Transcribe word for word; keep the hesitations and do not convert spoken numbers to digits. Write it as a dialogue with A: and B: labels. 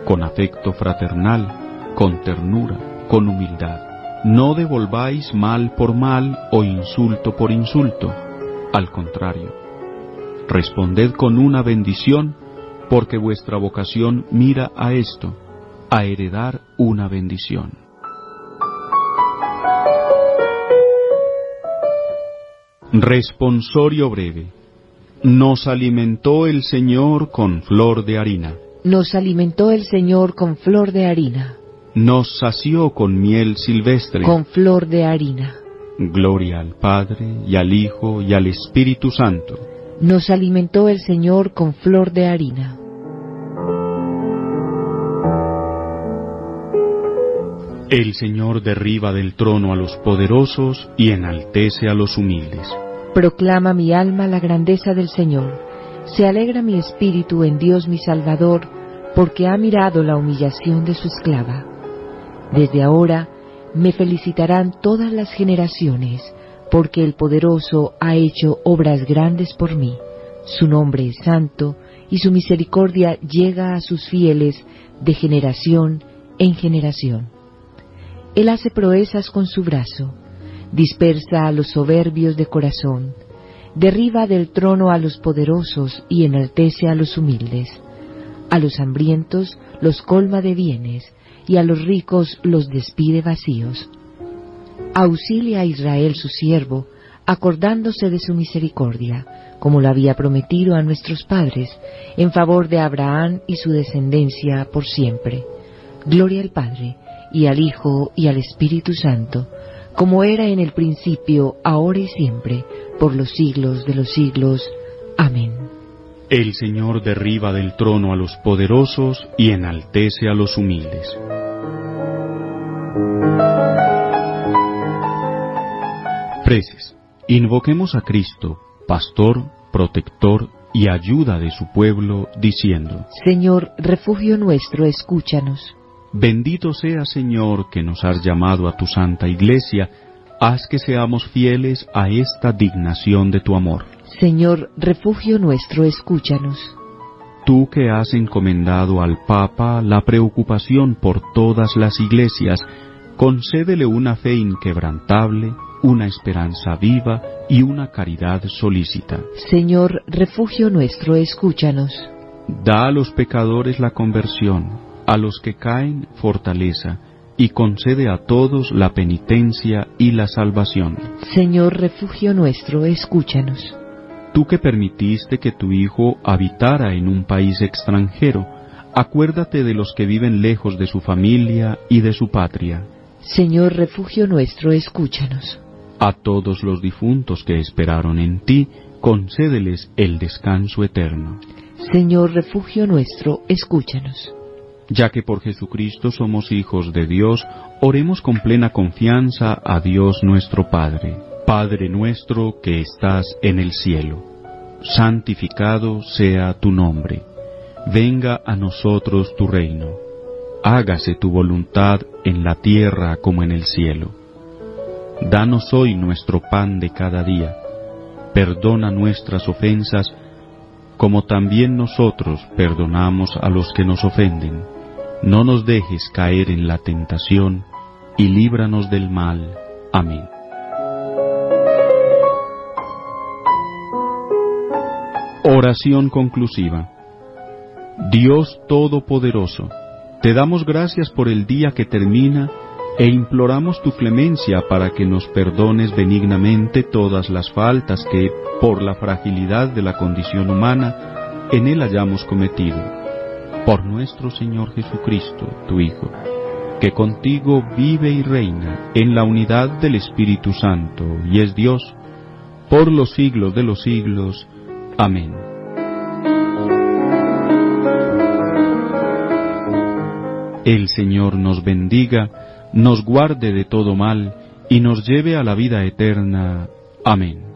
A: con afecto fraternal, con ternura, con humildad. No devolváis mal por mal o insulto por insulto. Al contrario, responded con una bendición, porque vuestra vocación mira a esto, a heredar una bendición. Responsorio breve. Nos alimentó el Señor con flor de harina.
B: Nos alimentó el Señor con flor de harina.
A: Nos sació con miel silvestre.
B: Con flor de harina.
A: Gloria al Padre, y al Hijo, y al Espíritu Santo.
B: Nos alimentó el Señor con flor de harina.
A: El Señor derriba del trono a los poderosos y enaltece a los humildes.
B: Proclama mi alma la grandeza del Señor. Se alegra mi espíritu en Dios mi Salvador, porque ha mirado la humillación de su esclava. Desde ahora me felicitarán todas las generaciones, porque el Poderoso ha hecho obras grandes por mí. Su nombre es santo, y su misericordia llega a sus fieles de generación en generación. Él hace proezas con su brazo, dispersa a los soberbios de corazón, derriba del trono a los poderosos y enaltece a los humildes. A los hambrientos los colma de bienes, y a los ricos los despide vacíos. Auxilia a Israel su siervo, acordándose de su misericordia, como lo había prometido a nuestros padres, en favor de Abraham y su descendencia por siempre. Gloria al Padre, y al Hijo, y al Espíritu Santo, como era en el principio, ahora y siempre, por los siglos de los siglos. Amén.
A: El Señor derriba del trono a los poderosos y enaltece a los humildes. Preces. Invoquemos a Cristo, pastor, protector y ayuda de su pueblo, diciendo:
B: Señor, refugio nuestro, escúchanos.
A: Bendito sea, Señor, que nos has llamado a tu santa iglesia. Haz que seamos fieles a esta dignación de tu amor.
B: Señor, refugio nuestro, escúchanos.
A: Tú que has encomendado al Papa la preocupación por todas las iglesias, concédele una fe inquebrantable, una esperanza viva y una caridad solícita.
B: Señor, refugio nuestro, escúchanos.
A: Da a los pecadores la conversión, a los que caen fortaleza, y concede a todos la penitencia y la salvación.
B: Señor, refugio nuestro, escúchanos.
A: Tú que permitiste que tu Hijo habitara en un país extranjero, acuérdate de los que viven lejos de su familia y de su patria.
B: Señor, refugio nuestro, escúchanos.
A: A todos los difuntos que esperaron en ti, concédeles el descanso eterno.
B: Señor, refugio nuestro, escúchanos.
A: Ya que por Jesucristo somos hijos de Dios, oremos con plena confianza a Dios nuestro Padre. Padre nuestro que estás en el cielo, santificado sea tu nombre. Venga a nosotros tu reino. Hágase tu voluntad en la tierra como en el cielo. Danos hoy nuestro pan de cada día. Perdona nuestras ofensas, como también nosotros perdonamos a los que nos ofenden. No nos dejes caer en la tentación, y líbranos del mal. Amén. Oración conclusiva. Dios Todopoderoso, te damos gracias por el día que termina e imploramos tu clemencia para que nos perdones benignamente todas las faltas que, por la fragilidad de la condición humana, en él hayamos cometido. Por nuestro Señor Jesucristo, tu Hijo, que contigo vive y reina en la unidad del Espíritu Santo y es Dios, por los siglos de los siglos. Amén. El Señor nos bendiga, nos guarde de todo mal, y nos lleve a la vida eterna. Amén.